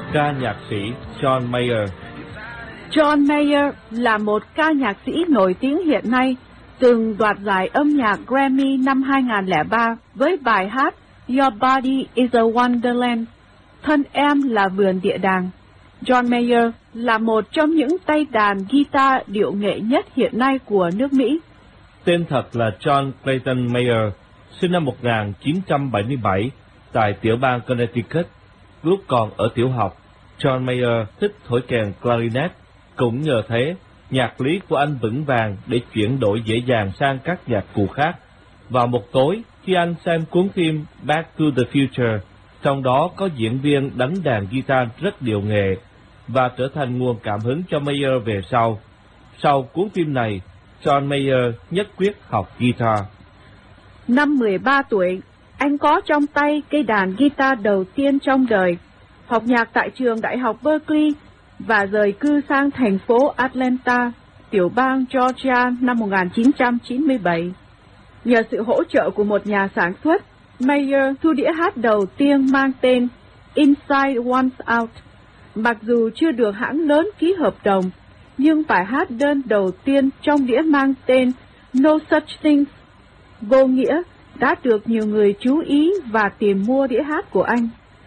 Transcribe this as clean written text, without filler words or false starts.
Ca nhạc sĩ John Mayer. John Mayer là một ca nhạc sĩ nổi tiếng hiện nay, từng đoạt giải âm nhạc Grammy năm 2003 với bài hát Your Body is a Wonderland, thân em là vườn địa đàng. John Mayer là một trong những tay đàn guitar điệu nghệ nhất hiện nay của nước Mỹ. Tên thật là John Clayton Mayer, sinh năm 1977 tại tiểu bang Connecticut. Lúc còn ở tiểu học, John Mayer thích thổi kèn clarinet. Cũng nhờ thế, nhạc lý của anh vững vàng để chuyển đổi dễ dàng sang các nhạc cụ khác. Vào một tối, khi anh xem cuốn phim Back to the Future, trong đó có diễn viên đánh đàn guitar rất điệu nghệ, và trở thành nguồn cảm hứng cho Mayer về sau. Sau cuốn phim này, John Mayer nhất quyết học guitar. Năm 13 tuổi, anh có trong tay cây đàn guitar đầu tiên trong đời, học nhạc tại trường đại học Berkeley và rời cư sang thành phố Atlanta, tiểu bang Georgia năm 1997. Nhờ sự hỗ trợ của một nhà sản xuất, Mayer thu đĩa hát đầu tiên mang tên Inside One's Out. Mặc dù chưa được hãng lớn ký hợp đồng, nhưng bài hát đơn đầu tiên trong đĩa mang tên No Such Things, vô nghĩa, đã được nhiều người chú ý và tìm mua đĩa hát của anh.